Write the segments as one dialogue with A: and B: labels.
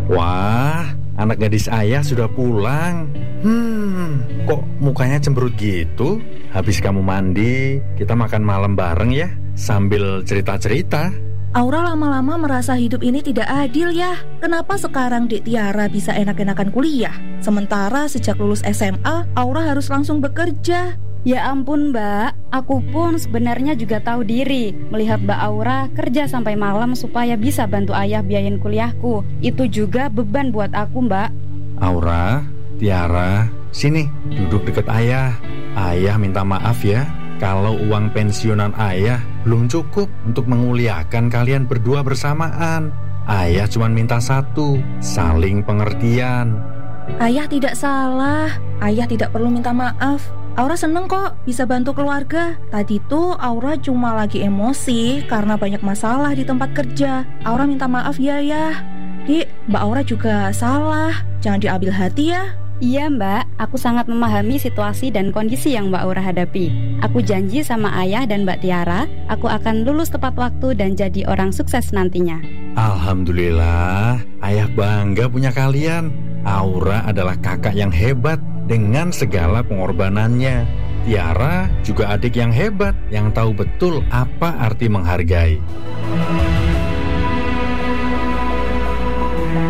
A: Wah, anak gadis ayah sudah pulang. Kok mukanya cemberut gitu? Habis kamu mandi, kita makan malam bareng ya, sambil cerita-cerita.
B: Aura lama-lama merasa hidup ini tidak adil ya. Kenapa sekarang Dek Tiara bisa enak-enakan kuliah? Sementara sejak lulus SMA, Aura harus langsung bekerja.
C: Ya ampun Mbak, aku pun sebenarnya juga tahu diri. Melihat Mbak Aura kerja sampai malam supaya bisa bantu ayah biayain kuliahku, itu juga beban buat aku Mbak.
A: Aura, Tiara, sini duduk dekat ayah. Ayah minta maaf ya, kalau uang pensiunan ayah belum cukup untuk menguliakan kalian berdua bersamaan. Ayah cuma minta satu, saling pengertian.
B: Ayah tidak salah, ayah tidak perlu minta maaf. Aura seneng kok bisa bantu keluarga. Tadi tuh Aura cuma lagi emosi karena banyak masalah di tempat kerja. Aura minta maaf ya. Dik, Mbak Aura juga salah. Jangan diambil hati ya.
C: Iya Mbak, aku sangat memahami situasi dan kondisi yang Mbak Aura hadapi. Aku janji sama ayah dan Mbak Tiara, aku akan lulus tepat waktu dan jadi orang sukses nantinya.
A: Alhamdulillah, ayah bangga punya kalian. Aura adalah kakak yang hebat dengan segala pengorbanannya. Tiara juga adik yang hebat, yang tahu betul apa arti menghargai.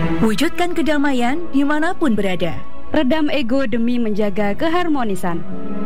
B: Wujudkan kedamaian dimanapun berada.
C: Redam ego demi menjaga keharmonisan.